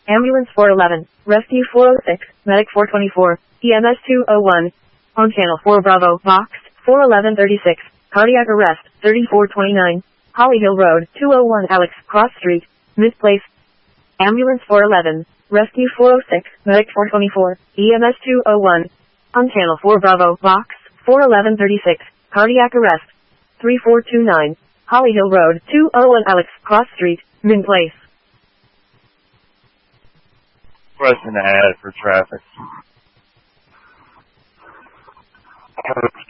Ambulance 411, Rescue 406, Medic 424, EMS 201. On Channel 4 Bravo, Box 41136, Cardiac Arrest 3429, Holly Hill Road 201 Alex Cross Street, Misplace. Ambulance 411, Rescue 406, Medic 424, EMS 201. On Channel 4 Bravo, Box 41136, Cardiac Arrest 3429, Holly Hill Road 201 Alex Cross Street, Min Place. Press an ad for traffic.